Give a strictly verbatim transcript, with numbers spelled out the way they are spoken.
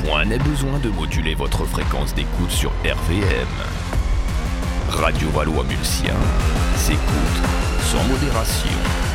point n'est besoin de moduler votre fréquence d'écoute sur R V M. Radio Valois-Mulsien s'écoute sans modération.